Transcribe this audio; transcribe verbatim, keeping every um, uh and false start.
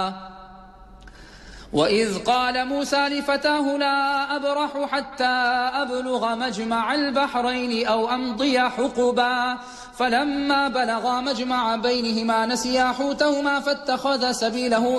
وإذ قال موسى لفتاه لا أبرح حتى أبلغ مجمع البحرين أو أمضي حقبا فلما بلغا مجمع بينهما نسيا حوتهما فاتخذ سبيله